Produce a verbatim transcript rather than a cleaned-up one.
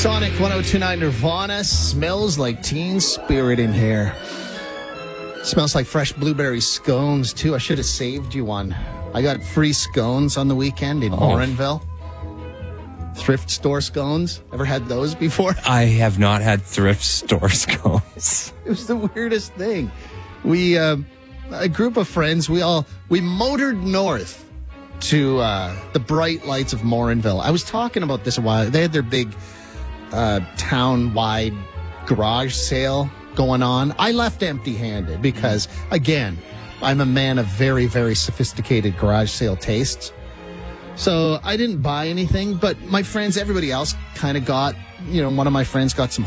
Sonic one oh two point nine Nirvana. Smells like Teen Spirit in here. Smells like fresh blueberry scones, too. I should have saved you one. I got free scones on the weekend in oh. Morinville. Thrift store scones. Ever had those before? I have not had thrift store scones. It was the weirdest thing. We, uh, a group of friends, we all, we motored north to uh, the bright lights of Morinville. I was talking about this a while. They had their big uh, town-wide garage sale going on. I left empty-handed because, again, I'm a man of very, very sophisticated garage sale tastes. So I didn't buy anything, but my friends, everybody else kind of got, you know, one of my friends got some